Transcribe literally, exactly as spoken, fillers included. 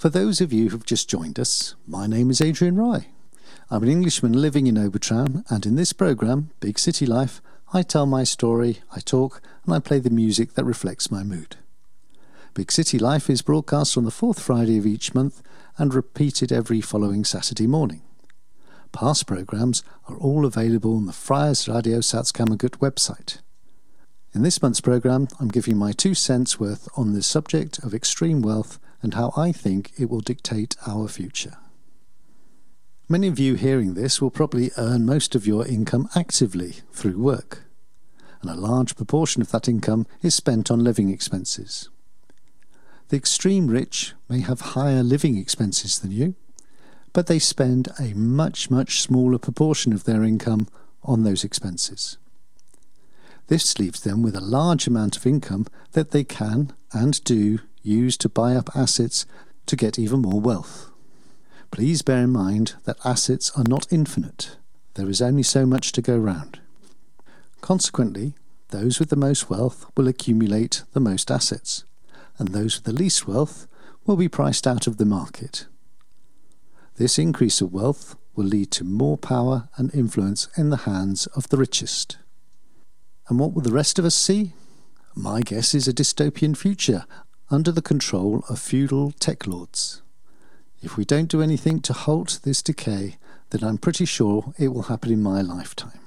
For those of you who've just joined us, my name is Adrian Roy. I'm an Englishman living in Obertraum, and in this programme, Big City Life, I tell my story, I talk, and I play the music that reflects my mood. Big City Life is broadcast on the fourth Friday of each month and repeated every following Saturday morning. Past programmes are all available on the Friars Radio Salzkammergut website. In this month's programme, I'm giving my two cents worth on the subject of extreme wealth and how I think it will dictate our future. Many of you hearing this will probably earn most of your income actively through work, and a large proportion of that income is spent on living expenses. The extreme rich may have higher living expenses than you, but they spend a much, much smaller proportion of their income on those expenses. This leaves them with a large amount of income that they can and do use to buy up assets to get even more wealth. Please bear in mind that assets are not infinite. There is only so much to go round. Consequently, those with the most wealth will accumulate the most assets, and those with the least wealth will be priced out of the market. This increase of wealth will lead to more power and influence in the hands of the richest. And what will the rest of us see? My guess is a dystopian future under the control of feudal tech lords. If we don't do anything to halt this decay, then I'm pretty sure it will happen in my lifetime.